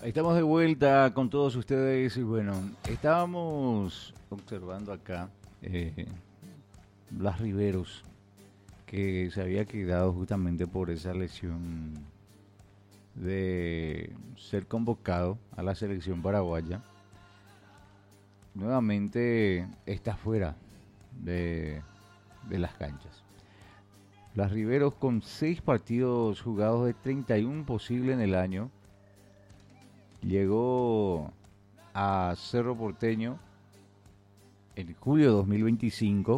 Estamos de vuelta con todos ustedes y bueno, estábamos observando acá Blas Riveros, que se había quedado justamente por esa lesión de ser convocado a la selección paraguaya. Nuevamente está fuera de, de las canchas. Blas Riveros con 6 partidos jugados de 31 posible en el año. Llegó a Cerro Porteño en julio de 2025.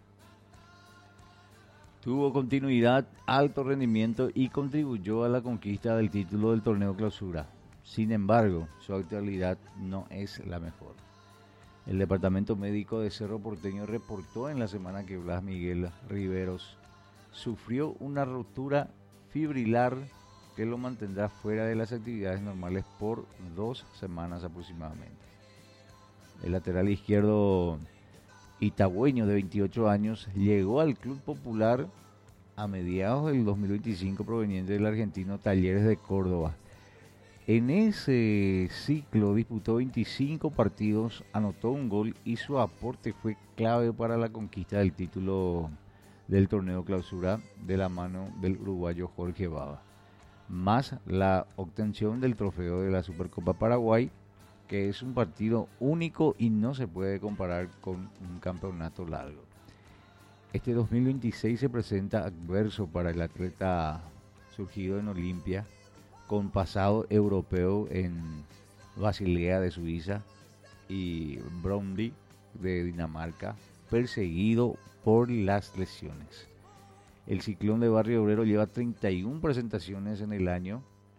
Tuvo continuidad, alto rendimiento y contribuyó a la conquista del título del torneo Clausura. Sin embargo, su actualidad no es la mejor. El departamento médico de Cerro Porteño reportó en la semana que Blas Miguel Riveros sufrió una rotura fibrilar que lo mantendrá fuera de las actividades normales por 2 semanas aproximadamente. El lateral izquierdo itagüeño de 28 años llegó al Club Popular a mediados del 2025 proveniente del argentino Talleres de Córdoba. En ese ciclo disputó 25 partidos, anotó un gol y su aporte fue clave para la conquista del título del torneo Clausura de la mano del uruguayo Jorge Baba, más la obtención del trofeo de la Supercopa Paraguay, que es un partido único y no se puede comparar con un campeonato largo. Este 2026 se presenta adverso para el atleta surgido en Olimpia, con pasado europeo en Basilea de Suiza y Brøndby de Dinamarca, perseguido por las lesiones. El Ciclón de Barrio Obrero lleva 31 presentaciones en el año,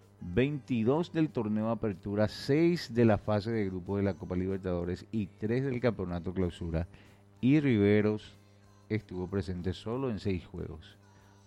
22 del torneo Apertura, 6 de la fase de grupo de la Copa Libertadores y 3 del Campeonato Clausura. Y Riveros estuvo presente solo en 6 juegos,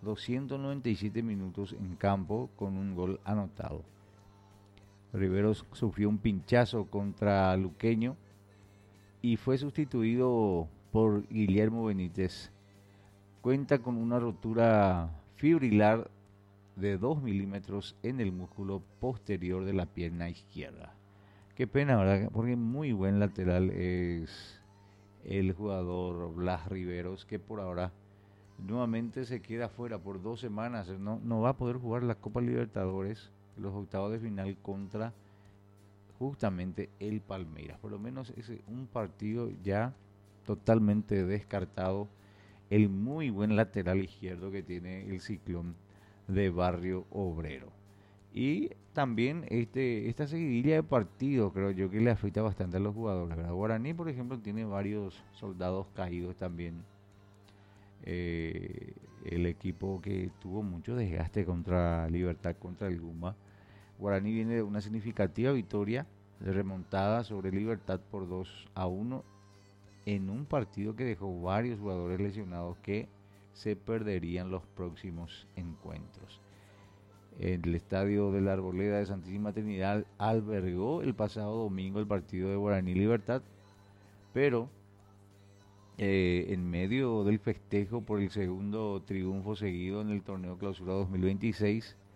297 minutos en campo con un gol anotado. Riveros sufrió un pinchazo contra Luqueño y fue sustituido por Guillermo Benítez. Cuenta con una rotura fibrilar de 2 milímetros en el músculo posterior de la pierna izquierda. Qué pena, ¿verdad? Porque muy buen lateral es el jugador Blas Riveros, que por ahora nuevamente se queda fuera por 2 semanas. No va a poder jugar la Copa Libertadores, los octavos de final contra justamente el Palmeiras. Por lo menos es un partido ya totalmente descartado. El muy buen lateral izquierdo que tiene el Ciclón de Barrio Obrero. Y también esta seguidilla de partidos creo yo que le afecta bastante a los jugadores, ¿verdad? Guaraní, por ejemplo, tiene varios soldados caídos también. El equipo que tuvo mucho desgaste contra Libertad, contra el Guma. Guaraní viene de una significativa victoria de remontada sobre Libertad por 2-1 en un partido que dejó varios jugadores lesionados que se perderían los próximos encuentros. El estadio de la Arboleda de Santísima Trinidad albergó el pasado domingo el partido de Guaraní Libertad, pero en medio del festejo por el segundo triunfo seguido en el torneo Clausura 2026,